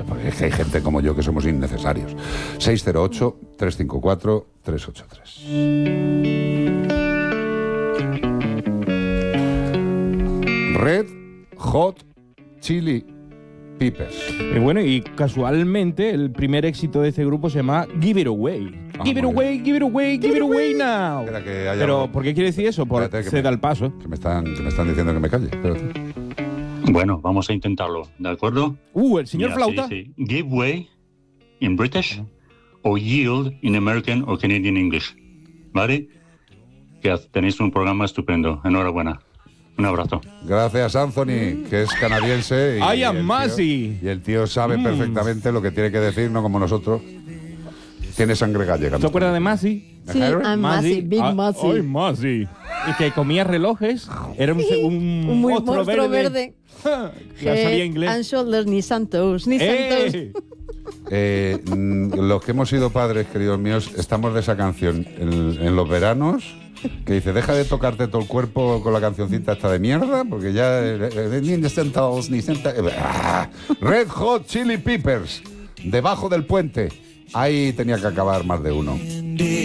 porque es que hay gente como yo que somos innecesarios. 608-354-383. Red Hot Chili Peppers. Bueno, y casualmente el primer éxito de este grupo se llama Give It Away. Give it away, give it away, give it away now. Pero, ¿por qué quiere decir eso? Por ceda el paso. Que me están diciendo que me calle. Espérate. Bueno, vamos a intentarlo, ¿de acuerdo? El señor Flauta. Sí. Give way in British o yield in American o Canadian English. ¿Vale? Que tenéis un programa estupendo. Enhorabuena. Un abrazo. Gracias, Anthony, que es canadiense. I am Massey. Y el tío sabe perfectamente lo que tiene que decir, no como nosotros. Tiene sangre gallega. ¿Te acuerdas de Massey? Sí, I'm Massey, Big Massey. ¡Ay, Massey! Y que comía relojes. Era un monstruo verde. Ya sabía inglés. And shoulders, ni santos, ni santos. Los que hemos sido padres, queridos míos, estamos de esa canción en los veranos, que dice, deja de tocarte todo el cuerpo con la cancioncita esta de mierda, porque ya ni santos, ni santos. Red Hot Chili Peppers, Debajo del puente. Ahí tenía que acabar más de uno.